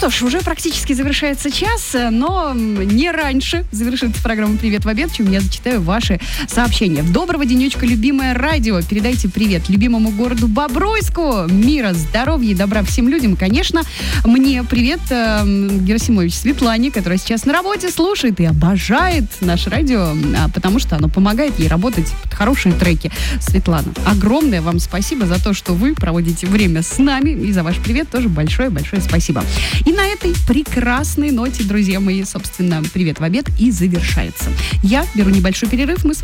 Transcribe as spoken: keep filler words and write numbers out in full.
что ж, уже практически завершается час, но не раньше завершится программа «Привет в обед», чем я зачитаю ваши сообщения. Доброго денечка, любимое радио. Передайте привет любимому городу Бобруйску. Мира, здоровья и добра всем людям. Конечно, мне привет э, Герасимович Светлане, которая сейчас на работе слушает и обожает наше радио, потому что оно помогает ей работать под хорошие треки. Светлана, огромное вам спасибо за то, что вы проводите время с нами, и за ваш привет тоже большое-большое спасибо. И на этой прекрасной ноте, друзья мои, собственно, «Привет в обед» и завершается. Я беру небольшой перерыв, мы с